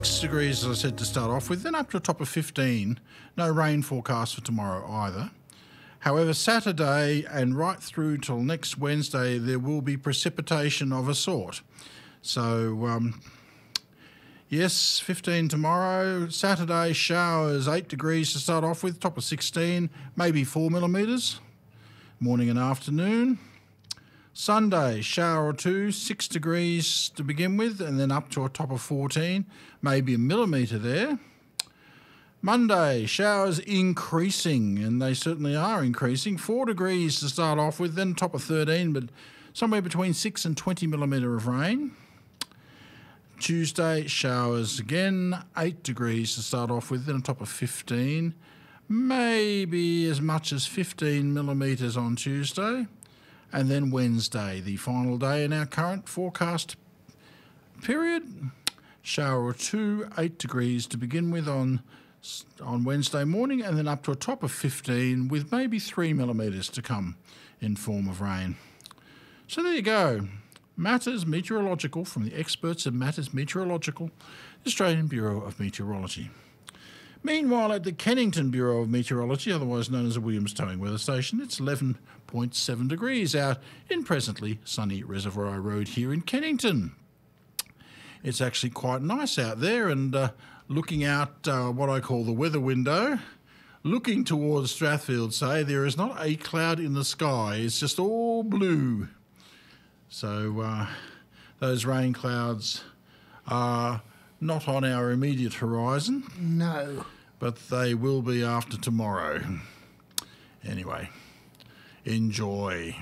degrees, as I said, to start off with, then up to a top of 15. No rain forecast for tomorrow either. However, Saturday and right through till next Wednesday, there will be precipitation of a sort. So, yes, 15 tomorrow. Saturday, showers, 8 degrees to start off with, top of 16, maybe 4 millimetres, morning and afternoon. Sunday, shower or two, 6 degrees to begin with, and then up to a top of 14, maybe a millimetre there. Monday, showers increasing, and they certainly are increasing. 4 degrees to start off with, then top of 13, but somewhere between 6 and 20 millimetre of rain. Tuesday, showers again, 8 degrees to start off with, then a top of 15, maybe as much as 15 millimetres on Tuesday. And then Wednesday, the final day in our current forecast period. Shower or two, 8 degrees to begin with on Wednesday morning, and then up to a top of 15 with maybe 3 millimetres to come in form of rain. So there you go. Matters Meteorological from the experts at Matters Meteorological, Australian Bureau of Meteorology. Meanwhile, at the Kennington Bureau of Meteorology, otherwise known as the Williams Towing Weather Station, it's 11.7 degrees out in presently sunny Reservoir Road here in Kennington. It's actually quite nice out there, and looking out what I call the weather window, looking towards Strathfield, say, there is not a cloud in the sky, it's just all blue. So those rain clouds are not on our immediate horizon. No. But they will be after tomorrow. Anyway, enjoy.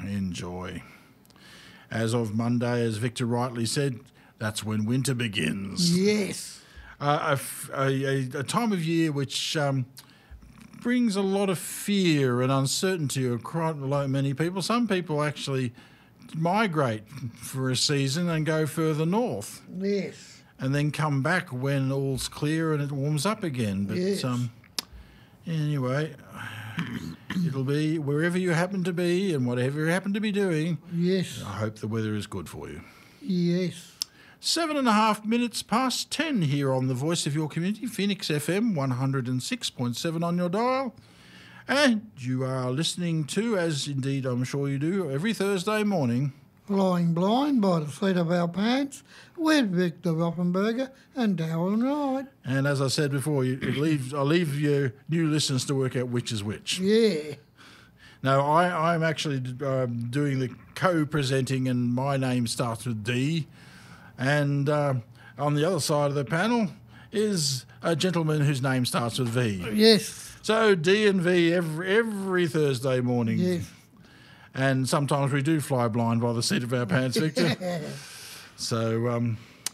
As of Monday, as Victor rightly said, that's when winter begins. Yes. A time of year which brings a lot of fear and uncertainty across many people. Some people actually migrate for a season and go further north. Yes. And then come back when all's clear and it warms up again. But yes. Anyway, it'll be wherever you happen to be and whatever you happen to be doing. Yes. I hope the weather is good for you. Yes. 7.5 minutes past 10 here on the Voice of Your Community, Phoenix FM 106.7 on your dial. And you are listening to, as indeed I'm sure you do, every Thursday morning, Flying Blind by the seat of our pants with Victor Rothenberger and Darren Wright. And as I said before, I leave you new listeners to work out which is which. Yeah. No, I'm actually doing the co-presenting, and my name starts with D. And on the other side of the panel is a gentleman whose name starts with V. Yes. So D and V every Thursday morning. Yes. And sometimes we do fly blind by the seat of our pants, Victor. So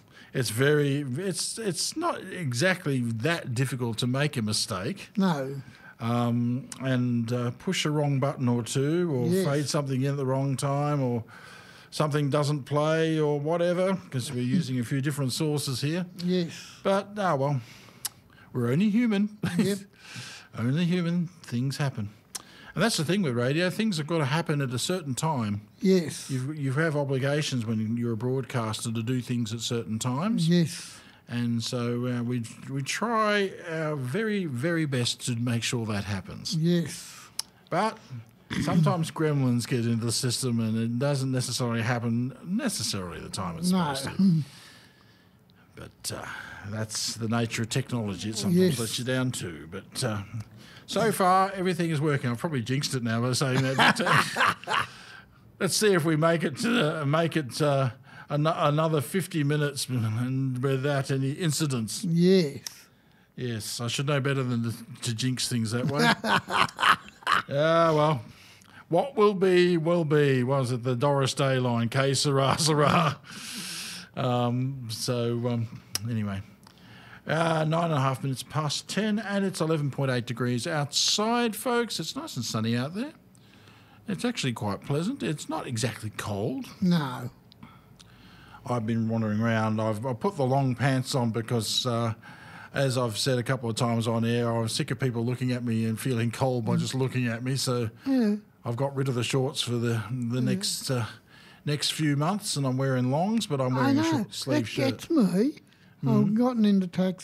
it's not exactly that difficult to make a mistake. No. And push a wrong button or two, or yes. fade something in at the wrong time, or something doesn't play or whatever, because we're using a few different sources here. Yes. But, well, we're only human. Yep. Only human. Things happen. And that's the thing with radio. Things have got to happen at a certain time. Yes. You have obligations when you're a broadcaster to do things at certain times. Yes. And so we try our very, very best to make sure that happens. Yes. But sometimes gremlins get into the system and it doesn't necessarily happen necessarily the time it's supposed to. But that's the nature of technology. It sometimes lets you down too. But so far, everything is working. I've probably jinxed it now by saying that. But, let's see if we make it another 50 minutes and without any incidents. Yes. Yes, I should know better than to jinx things that way. Well, what will be, will be. Was it the Doris Day line? Que sera, sera. Anyway. 9.5 minutes past 10, and it's 11.8 degrees outside, folks. It's nice and sunny out there. It's actually quite pleasant. It's not exactly cold. No. I've been wandering around. I've put the long pants on because, as I've said a couple of times on air, I'm sick of people looking at me and feeling cold by just looking at me. So I've got rid of the shorts for the next few months, and I'm wearing longs, but I'm wearing a short sleeve shirt. That gets me. I've gotten into taxi